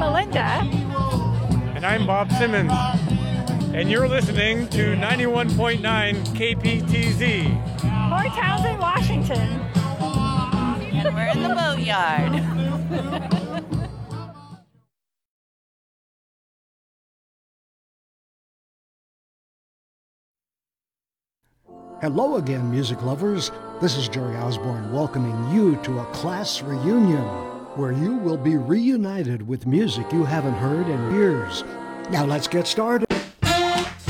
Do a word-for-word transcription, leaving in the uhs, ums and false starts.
Melinda. And I'm Bob Simmons. And you're listening to ninety-one point nine K P T Z. Port Townsend, Washington. And we're in the boatyard. Hello again, music lovers. This is Jerry Osborne welcoming you to a class reunion where you will be reunited with music you haven't heard in years. Now let's get started.